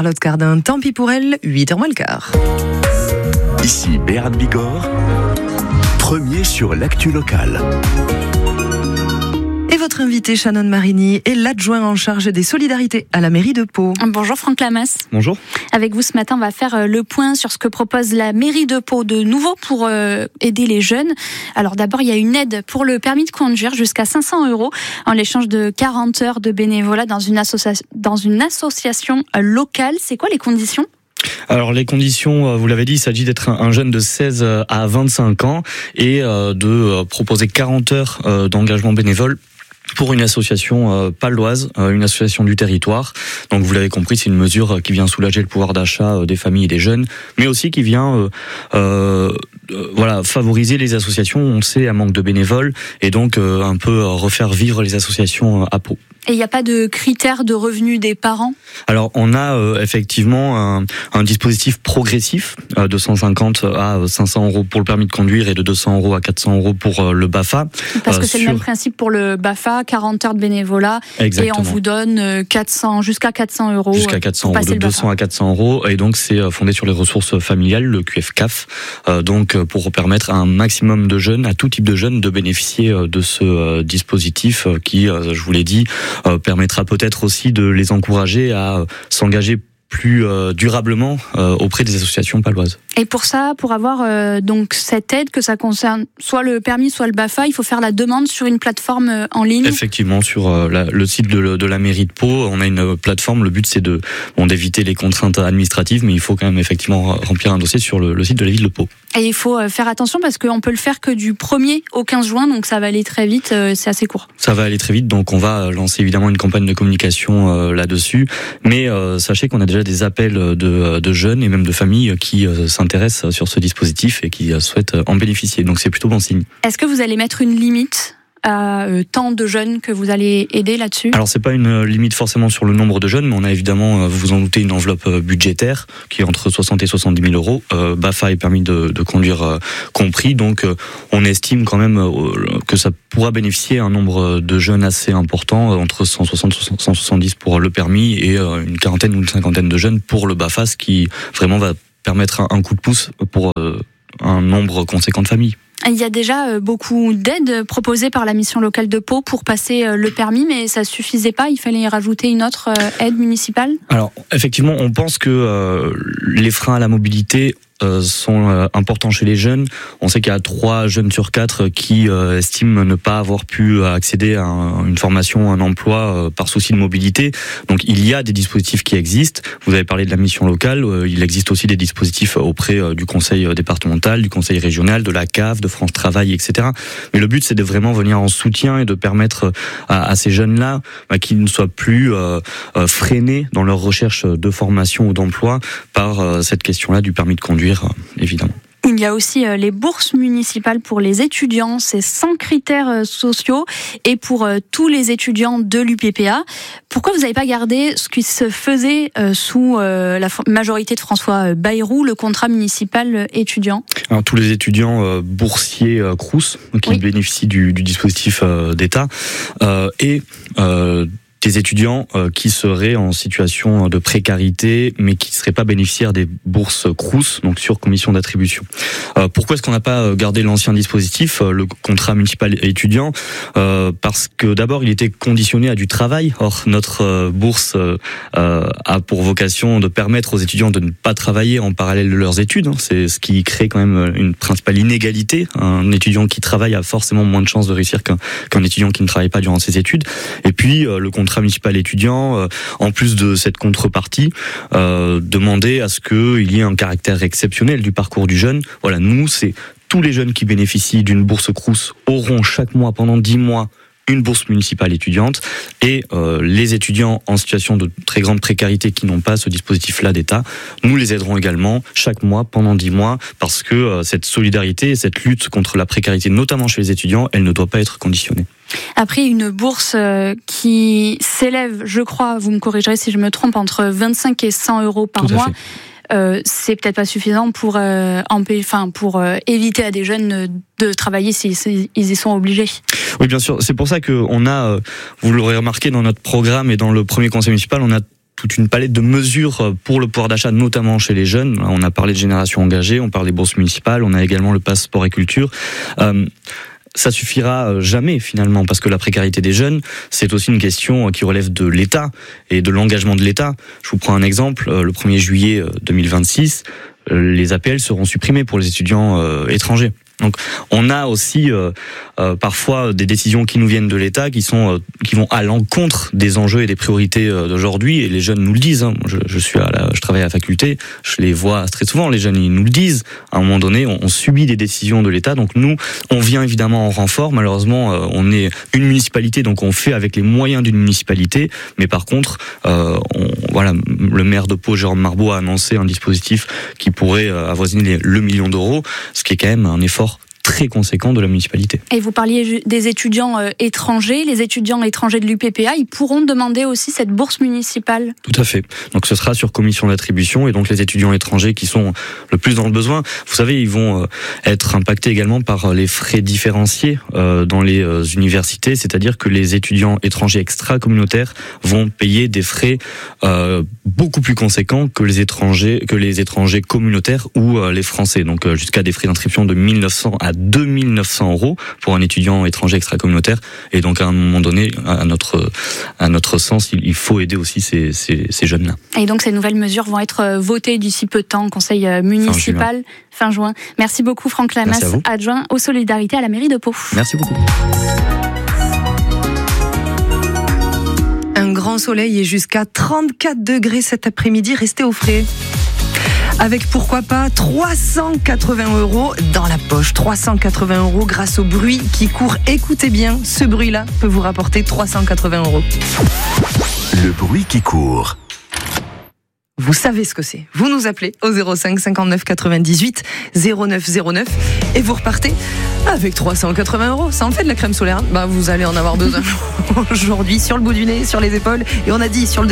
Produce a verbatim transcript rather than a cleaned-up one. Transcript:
Charlotte Cardin. Tant pis pour elle, huit heures moins le quart. Ici Béat Bigorre, premier sur l'actu locale. Et votre invité, Shannon Marini, est l'adjoint en charge des solidarités à la mairie de Pau. Bonjour Franck Lamas. Bonjour. Avec vous ce matin, on va faire le point sur ce que propose la mairie de Pau de nouveau pour euh, aider les jeunes. Alors d'abord, il y a une aide pour le permis de conduire jusqu'à cinq cents euros en l'échange de quarante heures de bénévolat dans une, associa- dans une association locale. C'est quoi les conditions ? Alors les conditions, vous l'avez dit, il s'agit d'être un jeune de seize à vingt-cinq ans et de proposer quarante heures d'engagement bénévole pour une association euh, paloise, euh, une association du territoire. Donc vous l'avez compris, c'est une mesure qui vient soulager le pouvoir d'achat euh, des familles et des jeunes, mais aussi qui vient euh, euh, euh, voilà, favoriser les associations. On sait un manque de bénévoles et donc euh, un peu refaire vivre les associations à Pau. Et il n'y a pas de critères de revenus des parents ? Alors on a euh, effectivement un, un dispositif progressif euh, de cent cinquante à cinq cents euros pour le permis de conduire et de deux cents euros à quatre cents euros pour euh, le BAFA. Parce que euh, c'est sur... le même principe pour le BAFA, quarante heures de bénévolat. Exactement. Et on vous donne quatre cents, jusqu'à quatre cents euros. Jusqu'à quatre cents euros, de deux cents à quatre cents euros. Et donc c'est fondé sur les ressources familiales, le Q F C A F, euh, donc pour permettre à un maximum de jeunes, à tout type de jeunes, de bénéficier de ce euh, dispositif qui, euh, je vous l'ai dit, euh, permettra peut-être aussi de les encourager à s'engager plus euh, durablement euh, auprès des associations paloises. Et pour ça, pour avoir euh, donc cette aide, que ça concerne soit le permis, soit le BAFA, il faut faire la demande sur une plateforme euh, en ligne. Effectivement, sur euh, la, le site de, de la mairie de Pau, on a une plateforme. Le but, c'est de bon, d'éviter les contraintes administratives, mais il faut quand même effectivement remplir un dossier sur le, le site de la ville de Pau. Et il faut faire attention parce qu'on peut le faire que du premier au quinze juin, donc ça va aller très vite, euh, c'est assez court. Ça va aller très vite, donc on va lancer évidemment une campagne de communication euh, là-dessus, mais euh, sachez qu'on a déjà des appels de, de jeunes et même de familles qui euh, s'intéressent sur ce dispositif et qui euh, souhaitent en bénéficier, donc c'est plutôt bon signe. Est-ce que vous allez mettre une limite à euh, tant de jeunes que vous allez aider là-dessus ? Alors c'est pas une limite forcément sur le nombre de jeunes, mais on a évidemment, vous vous en doutez, une enveloppe budgétaire qui est entre soixante et soixante-dix mille euros. Euh, BAFA est permis de, de conduire euh, compris, donc euh, on estime quand même euh, que ça pourra bénéficier à un nombre de jeunes assez important, euh, entre cent soixante et cent soixante-dix pour le permis et euh, une quarantaine ou une cinquantaine de jeunes pour le BAFA, ce qui vraiment va permettre un, un coup de pouce pour euh, un nombre conséquent de familles. Il y a déjà beaucoup d'aides proposées par la mission locale de Pau pour passer le permis, mais ça suffisait pas, il fallait y rajouter une autre aide municipale ? Alors, effectivement, on pense que euh, les freins à la mobilité euh, sont euh, importants chez les jeunes. On sait qu'il y a trois jeunes sur quatre qui euh, estiment ne pas avoir pu accéder à un, une formation, un emploi euh, par souci de mobilité. Donc il y a des dispositifs qui existent. Vous avez parlé de la mission locale, euh, il existe aussi des dispositifs auprès euh, du conseil départemental, du conseil régional, de la C A F, de France Travail, et cetera. Mais le but, c'est de vraiment venir en soutien et de permettre à, à ces jeunes-là bah, qu'ils ne soient plus euh, euh, freinés dans leur recherche de formation ou d'emploi par euh, cette question-là du permis de conduire, euh, évidemment. Il y a aussi les bourses municipales pour les étudiants, c'est sans critères sociaux et pour tous les étudiants de l'U P P A. Pourquoi vous n'avez pas gardé ce qui se faisait sous la majorité de François Bayrou, le contrat municipal étudiant ? Alors, tous les étudiants boursiers Crous qui oui. bénéficient du, du dispositif d'État euh, et euh, des étudiants euh, qui seraient en situation de précarité, mais qui ne seraient pas bénéficiaires des bourses Crous, donc sur commission d'attribution. Euh, pourquoi est-ce qu'on n'a pas gardé l'ancien dispositif, euh, le contrat municipal étudiant ? euh, Parce que d'abord, il était conditionné à du travail. Or, notre euh, bourse euh, a pour vocation de permettre aux étudiants de ne pas travailler en parallèle de leurs études. C'est ce qui crée quand même une principale inégalité. Un étudiant qui travaille a forcément moins de chances de réussir qu'un, qu'un étudiant qui ne travaille pas durant ses études. Et puis, euh, le contrat municipal étudiant, euh, en plus de cette contrepartie, euh, demander à ce qu'il y ait un caractère exceptionnel du parcours du jeune. Voilà, nous, c'est tous les jeunes qui bénéficient d'une bourse Crous auront chaque mois, pendant dix mois, une bourse municipale étudiante, et euh, les étudiants en situation de très grande précarité qui n'ont pas ce dispositif-là d'État, nous les aiderons également chaque mois pendant dix mois, parce que euh, cette solidarité et cette lutte contre la précarité, notamment chez les étudiants, elle ne doit pas être conditionnée. Après, une bourse qui s'élève, je crois, vous me corrigerez si je me trompe, entre vingt-cinq et cent euros par mois, euh, c'est peut-être pas suffisant pour, euh, empê- enfin, pour euh, éviter à des jeunes de travailler s'ils si, si, y sont obligés. Oui, bien sûr. C'est pour ça qu'on a, vous l'aurez remarqué dans notre programme et dans le premier conseil municipal, on a toute une palette de mesures pour le pouvoir d'achat, notamment chez les jeunes. On a parlé de génération engagée, on parle des bourses municipales, on a également le pass sport et culture. Euh, ça suffira jamais finalement, parce que la précarité des jeunes, c'est aussi une question qui relève de l'État et de l'engagement de l'État. Je vous prends un exemple, le premier juillet deux mille vingt-six, les A P L seront supprimés pour les étudiants euh, étrangers. Donc, on a aussi euh, euh, parfois des décisions qui nous viennent de l'État, qui sont euh, qui vont à l'encontre des enjeux et des priorités euh, d'aujourd'hui. Et les jeunes nous le disent. Hein. Je, je suis à la, je travaille à la faculté, je les vois très souvent. Les jeunes, ils nous le disent. À un moment donné, on, on subit des décisions de l'État. Donc nous, on vient évidemment en renfort. Malheureusement, euh, on est une municipalité, donc on fait avec les moyens d'une municipalité. Mais par contre, euh, on, voilà, le maire de Pau, Jérôme Marbeau, a annoncé un dispositif qui pourrait euh, avoisiner les, le million d'euros, ce qui est quand même un effort très conséquent de la municipalité. Et vous parliez des étudiants euh, étrangers. Les étudiants étrangers de l'U P P A, ils pourront demander aussi cette bourse municipale. Tout à fait. Donc ce sera sur commission d'attribution, et donc les étudiants étrangers qui sont le plus dans le besoin, vous savez, ils vont euh, être impactés également par les frais différenciés euh, dans les euh, universités, c'est-à-dire que les étudiants étrangers extra-communautaires vont payer des frais euh, beaucoup plus conséquents que les étrangers que les étrangers communautaires ou euh, les Français. Donc euh, jusqu'à des frais d'inscription de mille neuf cents à deux mille neuf cents euros pour un étudiant étranger extra-communautaire. Et donc, à un moment donné, à notre, à notre sens, il faut aider aussi ces, ces, ces jeunes-là. Et donc, ces nouvelles mesures vont être votées d'ici peu de temps au conseil municipal, fin juin. Fin juin. Merci beaucoup, Franck Lamas, adjoint aux solidarités à la mairie de Pau. Merci beaucoup. Un grand soleil et jusqu'à trente-quatre degrés cet après-midi. Restez au frais. Avec pourquoi pas trois cent quatre-vingts euros dans la poche. trois cent quatre-vingts euros grâce au bruit qui court. Écoutez bien, ce bruit-là peut vous rapporter trois cent quatre-vingts euros. Le bruit qui court. Vous savez ce que c'est. Vous nous appelez au zéro cinq cinquante-neuf quatre-vingt-dix-huit zéro neuf zéro neuf et vous repartez avec trois cent quatre-vingts euros. Ça en fait de la crème solaire. Bah, vous allez en avoir besoin aujourd'hui sur le bout du nez, sur les épaules. Et on a dit sur le